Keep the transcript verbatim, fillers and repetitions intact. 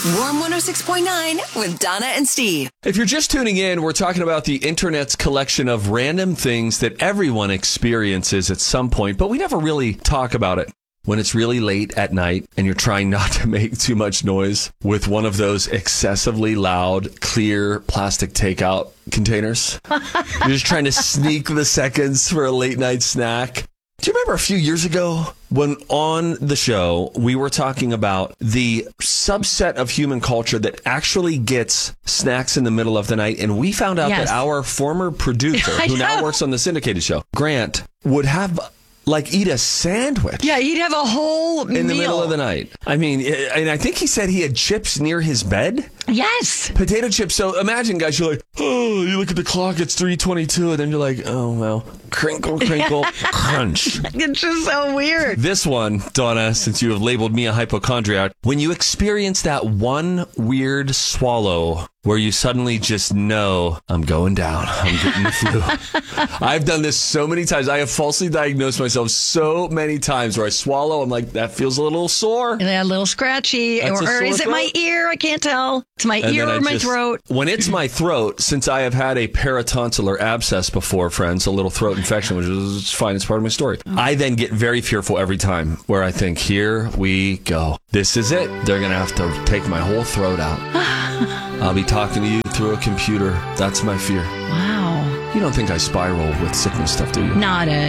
Warm one oh six point nine with Donna and Steve. If you're just tuning in, we're talking about the internet's collection of random things that everyone experiences at some point, but we never really talk about it. When it's really late at night and you're trying not to make too much noise with one of those excessively loud, clear plastic takeout containers. You're just trying to sneak the seconds for a late night snack. Do you remember a few years ago when on the show we were talking about the subset of human culture that actually gets snacks in the middle of the night? And we found out Yes. that our former producer, who now works on the syndicated show, Grant, would have like eat a sandwich. Yeah, he'd have a whole meal. In the middle of the night. I mean, and I think he said he had chips near his bed. Yes. Potato chips. So imagine, guys, you're like, oh, you look at the clock, it's three twenty-two, and then you're like, oh, well, crinkle, crinkle, crunch. It's just so weird. This one, Donna, since you have labeled me a hypochondriac, when you experience that one weird swallow where you suddenly just know, I'm going down, I'm getting the flu. I've done this so many times. I have falsely diagnosed myself so many times where I swallow, I'm like, that feels a little sore. And a little scratchy. That's Or, a or sore is it my throat? ear? I can't tell. It's my And ear then I or my just- throat. When it's my throat, since I have had a peritonsillar abscess before, friends, a little throat infection, which is fine, it's part of my story. I then get very fearful every time where I think, here we go. This is it. They're going to have to take my whole throat out. I'll be talking to you through a computer. That's my fear. Wow. You don't think I spiral with sickness stuff, do you? Not it.